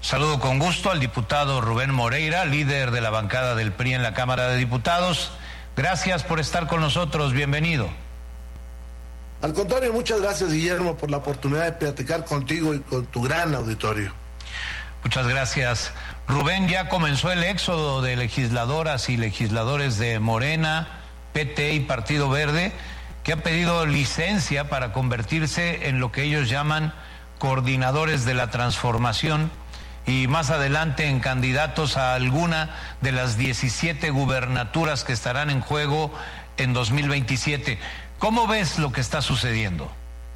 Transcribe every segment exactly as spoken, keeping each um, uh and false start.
Saludo con gusto al diputado Rubén Moreira, líder de la bancada del P R I en la Cámara de Diputados. Gracias por estar con nosotros, bienvenido. Al contrario, muchas gracias, Guillermo, por la oportunidad de platicar contigo y con tu gran auditorio. Muchas gracias. Rubén, ya comenzó el éxodo de legisladoras y legisladores de Morena, P T y Partido Verde, que han pedido licencia para convertirse en lo que ellos llaman coordinadores de la transformación y más adelante en candidatos a alguna de las diecisiete gubernaturas que estarán en juego en dos mil veintisiete. ¿Cómo ves lo que está sucediendo?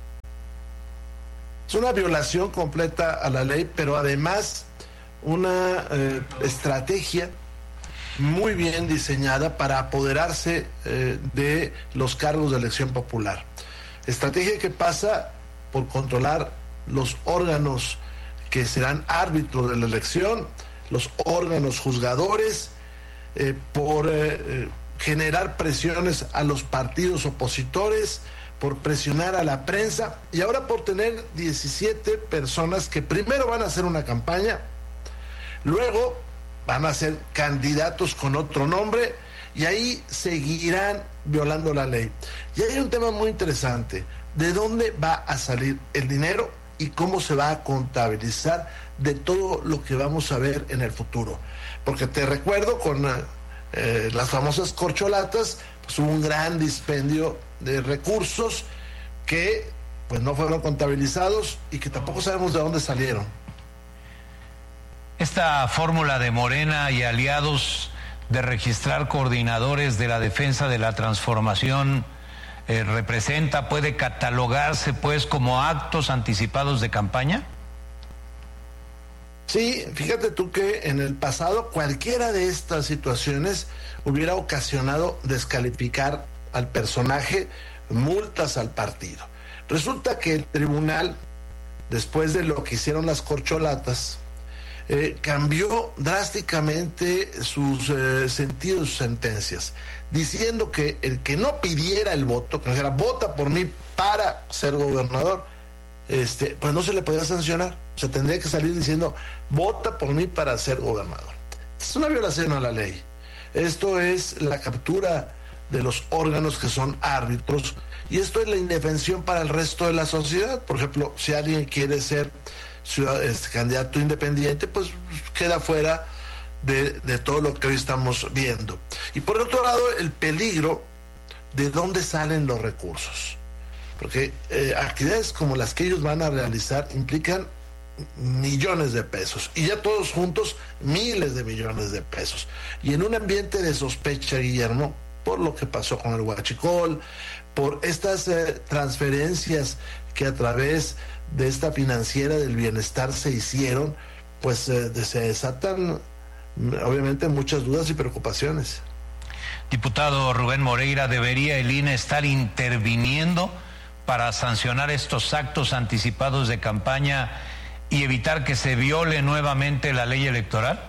Es una violación completa a la ley, pero además una eh, estrategia muy bien diseñada para apoderarse eh, de los cargos de elección popular. Estrategia que pasa por controlar los órganos que serán árbitros de la elección, los órganos juzgadores, eh, por eh, generar presiones a los partidos opositores, por presionar a la prensa y ahora por tener diecisiete personas que primero van a hacer una campaña, luego van a ser candidatos con otro nombre y ahí seguirán violando la ley. Y hay un tema muy interesante: ¿de dónde va a salir el dinero y cómo se va a contabilizar de todo lo que vamos a ver en el futuro? Porque te recuerdo, con eh, las famosas corcholatas, pues hubo un gran dispendio de recursos que pues no fueron contabilizados y que tampoco sabemos de dónde salieron. Esta fórmula de Morena y aliados de registrar coordinadores de la defensa de la transformación eh, representa, puede catalogarse pues como actos anticipados de campaña. Sí, fíjate tú que en el pasado cualquiera de estas situaciones hubiera ocasionado descalificar al personaje, multas al partido. Resulta que el tribunal, después de lo que hicieron las corcholatas, eh, cambió drásticamente sus eh, sentidos, sus sentencias, diciendo que el que no pidiera el voto, que no dijera vota por mí para ser gobernador, este, pues no se le podía sancionar. O sea, tendría que salir diciendo vota por mí para ser gobernador. Es una violación a la ley. Esto es la captura de los órganos que son árbitros, y esto es la indefensión para el resto de la sociedad. Por ejemplo, si alguien quiere ser ciudad, este, candidato independiente, pues queda fuera de, de todo lo que hoy estamos viendo. Y por otro lado, el peligro de dónde salen los recursos, porque eh, actividades como las que ellos van a realizar implican millones de pesos, y ya todos juntos miles de millones de pesos, y en un ambiente de sospecha, Guillermo, por lo que pasó con el huachicol, por estas eh, transferencias que a través de esta financiera del bienestar se hicieron, pues eh, se desatan obviamente muchas dudas y preocupaciones. Diputado Rubén Moreira, ¿debería el I N E estar interviniendo para sancionar estos actos anticipados de campaña y evitar que se viole nuevamente la ley electoral?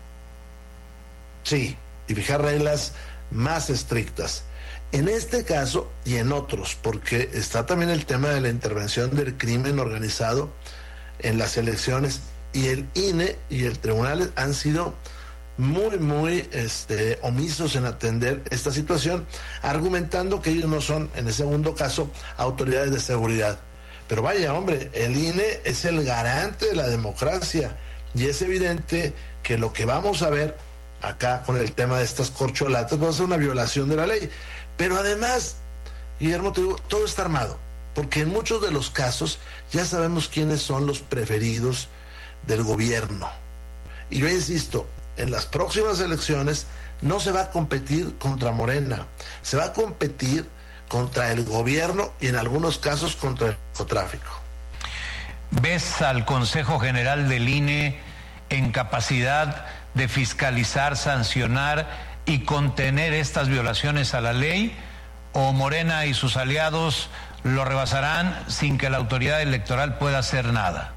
Sí, y fijar reglas más estrictas. En este caso y en otros, porque está también el tema de la intervención del crimen organizado en las elecciones, y el I N E y el tribunal han sido muy, muy este, omisos en atender esta situación, argumentando que ellos no son, en el segundo caso, autoridades de seguridad. Pero vaya, hombre, el I N E es el garante de la democracia, y es evidente que lo que vamos a ver acá con el tema de estas corcholatas va a ser una violación de la ley. Pero además, Guillermo, te digo, todo está armado, porque en muchos de los casos ya sabemos quiénes son los preferidos del gobierno. Y yo insisto, en las próximas elecciones no se va a competir contra Morena, se va a competir contra el gobierno y en algunos casos contra el narcotráfico. ¿Ves al Consejo General del I N E en capacidad de fiscalizar, sancionar y contener estas violaciones a la ley, o Morena y sus aliados lo rebasarán sin que la autoridad electoral pueda hacer nada?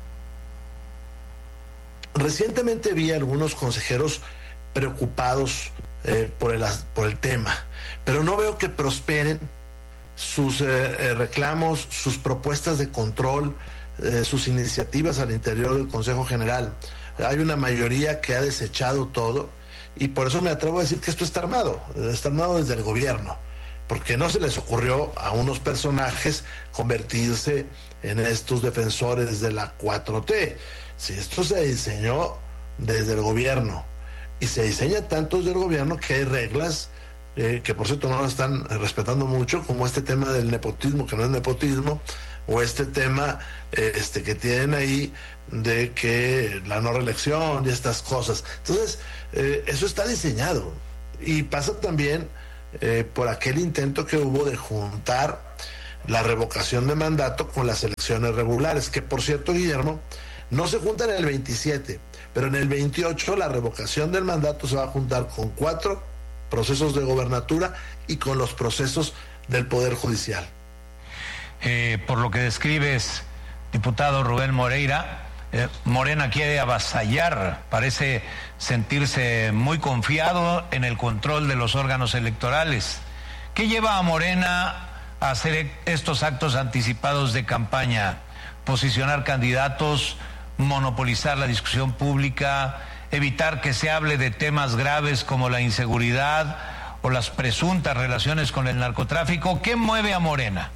Recientemente vi a algunos consejeros preocupados eh, por, el, por el tema, pero no veo que prosperen sus eh, eh, reclamos, sus propuestas de control, eh, sus iniciativas al interior del Consejo General. hay una mayoría que ha desechado todo, y por eso me atrevo a decir que esto está armado, está armado desde el gobierno, porque no se les ocurrió a unos personajes convertirse en estos defensores de la cuatro T. Si esto se diseñó desde el gobierno, y se diseña tanto desde el gobierno que hay reglas eh, que por cierto no lo están respetando mucho, como este tema del nepotismo, que no es nepotismo, o este tema eh, este que tienen ahí de que la no reelección y estas cosas. Entonces, eh, eso está diseñado. Y pasa también eh, por aquel intento que hubo de juntar la revocación de mandato con las elecciones regulares, que por cierto, Guillermo, no se juntan en el veintisiete, pero en el veintiocho la revocación del mandato se va a juntar con cuatro procesos de gobernatura y con los procesos del Poder Judicial. Eh, por lo que describes, diputado Rubén Moreira, eh, Morena quiere avasallar, parece sentirse muy confiado en el control de los órganos electorales. ¿Qué lleva a Morena a hacer estos actos anticipados de campaña? Posicionar candidatos, monopolizar la discusión pública, evitar que se hable de temas graves como la inseguridad o las presuntas relaciones con el narcotráfico. ¿Qué mueve a Morena?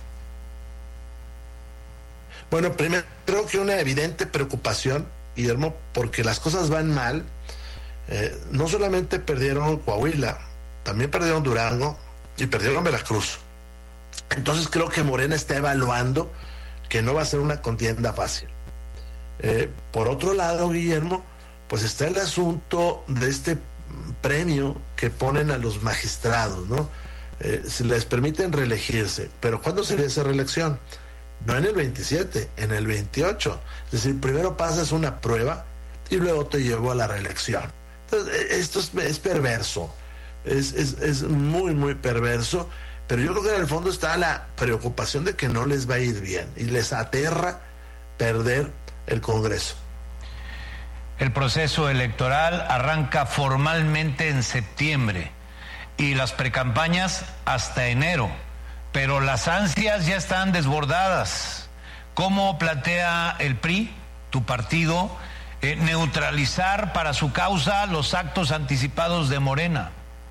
Bueno, primero creo que una evidente preocupación, Guillermo, porque las cosas van mal. Eh, no solamente perdieron Coahuila, también perdieron Durango y perdieron Veracruz. Entonces creo que Morena está evaluando que no va a ser una contienda fácil. Eh, por otro lado, Guillermo, pues está el asunto de este premio que ponen a los magistrados, ¿no? Eh, se les permiten reelegirse, pero ¿cuándo sería esa reelección? No en el veintisiete, en el veintiocho. Es decir, primero pasas una prueba y luego te llevo a la reelección. Entonces, esto es, es perverso, es, es, es muy, muy perverso, pero yo creo que en el fondo está la preocupación de que no les va a ir bien y les aterra perder el Congreso. El proceso electoral arranca formalmente en septiembre y las precampañas hasta enero, pero las ansias ya están desbordadas. ¿Cómo plantea el P R I, tu partido, eh, neutralizar para su causa los actos anticipados de Morena?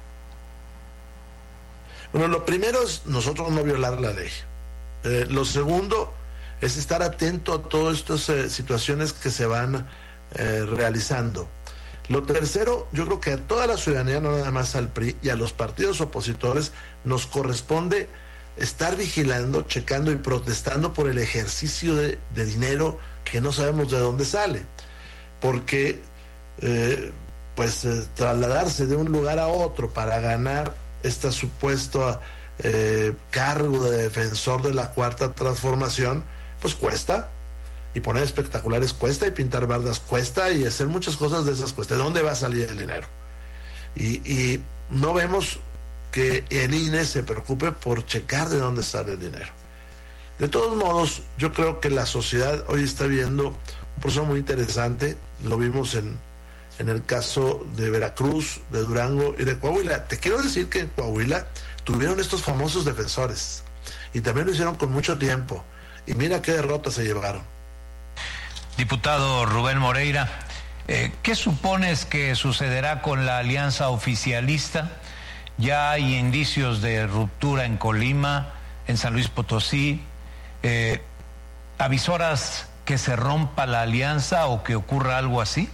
Bueno, lo primero es nosotros no violar la ley. Eh, lo segundo es estar atento a todas estas eh, situaciones que se van eh, realizando. Lo tercero, yo creo que a toda la ciudadanía, no nada más al P R I y a los partidos opositores, nos corresponde estar vigilando, checando y protestando por el ejercicio de, de dinero que no sabemos de dónde sale. Porque, eh, pues, eh, trasladarse de un lugar a otro para ganar este supuesto eh, cargo de defensor de la Cuarta Transformación, pues cuesta, y poner espectaculares cuesta, y pintar bardas cuesta, y hacer muchas cosas de esas cuesta. ¿De dónde va a salir el dinero? Y, y no vemos que el I N E se preocupe por checar de dónde sale el dinero. De todos modos, yo creo que la sociedad hoy está viendo un proceso muy interesante. Lo vimos en, en el caso de Veracruz, de Durango y de Coahuila. Te quiero decir que en Coahuila tuvieron estos famosos defensores, y también lo hicieron con mucho tiempo, y mira qué derrotas se llevaron. Diputado Rubén Moreira, eh, ¿qué supones que sucederá con la alianza oficialista? Ya hay indicios de ruptura en Colima, en San Luis Potosí. Eh, ¿Avisoras que se rompa la alianza o que ocurra algo así?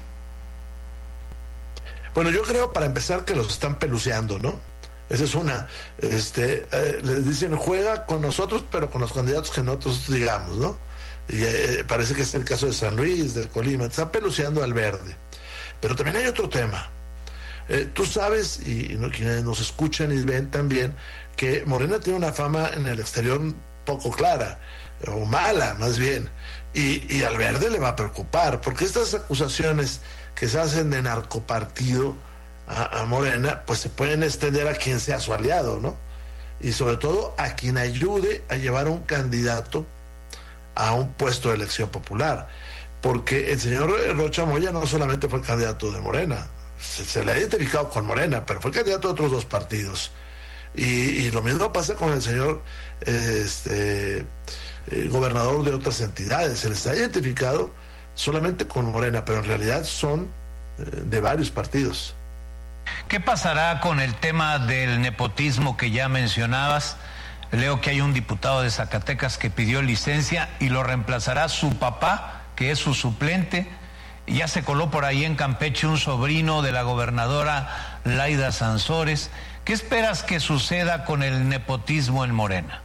Bueno, yo creo, para empezar, que los están peluceando, ¿no? Esa es una. Este, eh, les dicen, juega con nosotros, pero con los candidatos que nosotros digamos, ¿no? Y eh, parece que es el caso de San Luis, de Colima. Están peluceando al verde. Pero también hay otro tema. Eh, tú sabes, y, y no, quienes nos escuchan y ven también, que Morena tiene una fama en el exterior poco clara, o mala más bien, y, y al verde le va a preocupar, porque estas acusaciones que se hacen de narcopartido a, a Morena, pues se pueden extender a quien sea su aliado, ¿no? Y sobre todo a quien ayude a llevar a un candidato a un puesto de elección popular, porque el señor Rocha Moya no solamente fue candidato de Morena, Se, se le ha identificado con Morena, pero fue candidato de otros dos partidos. Y, y lo mismo pasa con el señor este, eh, gobernador de otras entidades. Se les ha identificado solamente con Morena, pero en realidad son eh, de varios partidos. ¿Qué pasará con el tema del nepotismo que ya mencionabas? Leo que hay un diputado de Zacatecas que pidió licencia y lo reemplazará su papá, que es su suplente. Ya se coló por ahí en Campeche un sobrino de la gobernadora Laida Sansores. ¿Qué esperas que suceda con el nepotismo en Morena?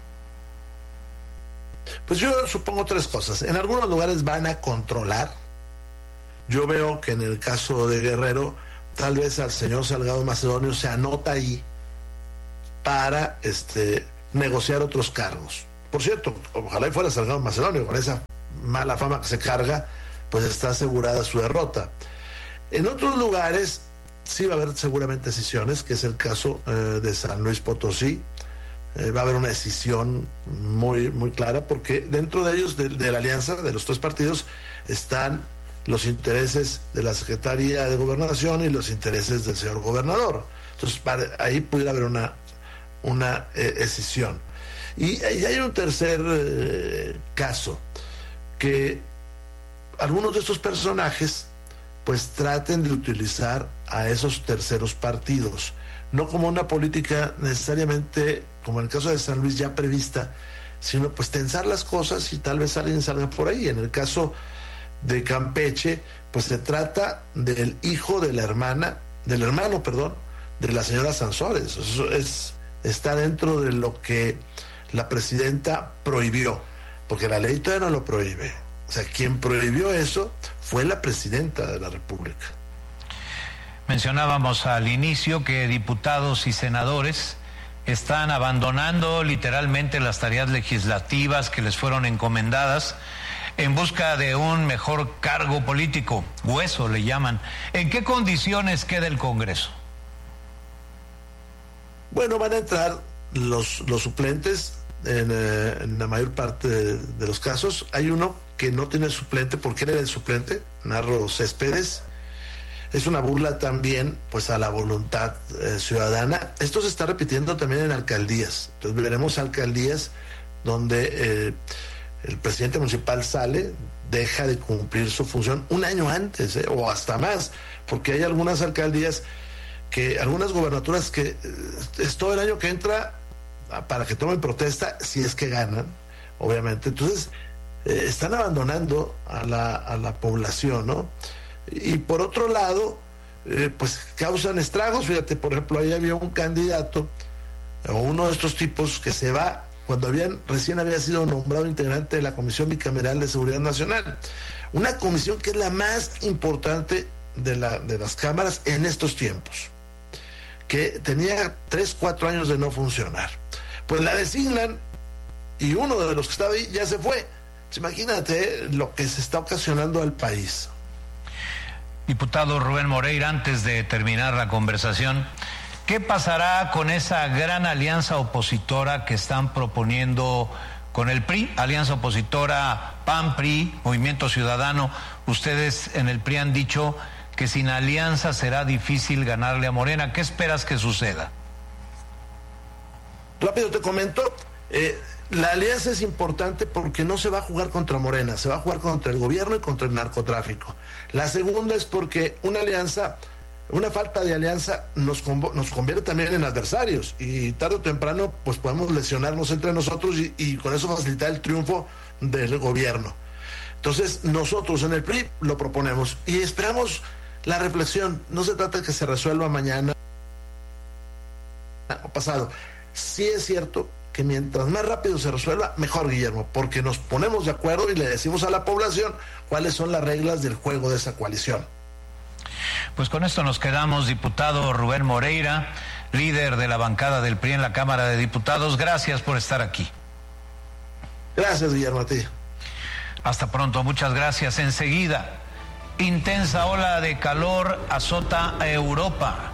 Pues yo supongo tres cosas. En algunos lugares van a controlar. Yo veo que en el caso de Guerrero, tal vez al señor Salgado Macedonio se anota ahí para este, negociar otros cargos. Por cierto, ojalá y fuera Salgado Macedonio, con esa mala fama que se carga, pues está asegurada su derrota. En otros lugares sí va a haber seguramente decisiones, que es el caso eh, de San Luis Potosí. Eh, va a haber una decisión muy, muy clara, porque dentro de ellos, de, de la alianza de los tres partidos, están los intereses de la Secretaría de Gobernación y los intereses del señor gobernador. Entonces, para, ahí pudiera haber una, una eh, decisión. Y, y hay un tercer eh, caso, que algunos de estos personajes pues traten de utilizar a esos terceros partidos, no como una política necesariamente, como en el caso de San Luis, ya prevista, sino pues tensar las cosas y tal vez alguien salga por ahí. En el caso de Campeche, pues se trata del hijo de la hermana, del hermano, perdón, de la señora Sansores. Eso es, está dentro de lo que la presidenta prohibió, porque la ley todavía no lo prohíbe. O sea, quien prohibió eso fue la presidenta de la República. Mencionábamos al inicio que diputados y senadores están abandonando literalmente las tareas legislativas que les fueron encomendadas en busca de un mejor cargo político, hueso le llaman. ¿En qué condiciones queda el Congreso? Bueno, van a entrar los, los suplentes en, eh, en la mayor parte de, de los casos. Hay uno que no tiene suplente porque él era el suplente, Narro Céspedes. Es una burla también pues a la voluntad eh, ciudadana. Esto se está repitiendo también en alcaldías. Entonces veremos alcaldías donde eh, el presidente municipal sale, deja de cumplir su función un año antes, eh, o hasta más, porque hay algunas alcaldías, que algunas gobernaturas que eh, es todo el año que entra para que tomen protesta, si es que ganan, obviamente. Entonces eh, están abandonando a la, a la población, ¿no? Y por otro lado, eh, pues causan estragos. Fíjate, por ejemplo, ahí había un candidato, o uno de estos tipos, que se va cuando habían, recién había sido nombrado integrante de la Comisión Bicameral de Seguridad Nacional, una comisión que es la más importante de, la, de las cámaras en estos tiempos, que tenía tres, cuatro años de no funcionar. Pues la designan y uno de los que estaba ahí ya se fue. Pues imagínate, eh, lo que se está ocasionando al país. Diputado Rubén Moreira, antes de terminar la conversación, ¿qué pasará con esa gran alianza opositora que están proponiendo con el P R I? Alianza opositora P A N, P R I, Movimiento Ciudadano. Ustedes en el P R I han dicho que sin alianza será difícil ganarle a Morena. ¿Qué esperas que suceda? Rápido te comento, eh, la alianza es importante porque no se va a jugar contra Morena, se va a jugar contra el gobierno y contra el narcotráfico. La segunda es porque una alianza, una falta de alianza nos, nos convierte también en adversarios, y tarde o temprano pues podemos lesionarnos entre nosotros y, y con eso facilitar el triunfo del gobierno. Entonces nosotros en el P R I lo proponemos y esperamos la reflexión. No se trata de que se resuelva mañana o pasado. Sí es cierto que mientras más rápido se resuelva, mejor, Guillermo, porque nos ponemos de acuerdo y le decimos a la población cuáles son las reglas del juego de esa coalición. Pues con esto nos quedamos, diputado Rubén Moreira, líder de la bancada del P R I en la Cámara de Diputados. Gracias por estar aquí. Gracias, Guillermo, a ti. Hasta pronto, muchas gracias. Enseguida, intensa ola de calor azota a Europa.